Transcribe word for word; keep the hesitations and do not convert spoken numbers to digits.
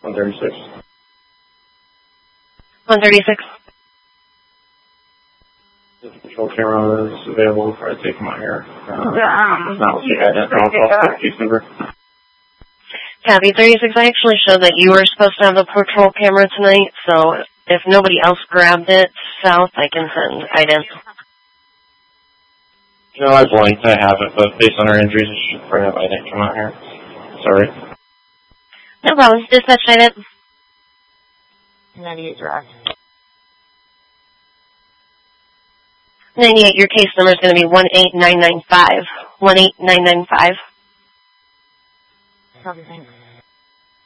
one thirty-six. one thirty-six. The patrol camera is available for I take them out here. Uh, it's not with the identical case number. Copy, thirty-six. I actually showed that you were supposed to have a patrol camera tonight, so if nobody else grabbed it south, I can send ident. No, I blanked. I have it, but based on our injuries, I should probably have ident come out here. Sorry. No problem. Dispatch ident. ninety-eight Drive. ninety-eight, your case number is going to be one eight nine nine five. one eight nine nine five. Copy, thanks.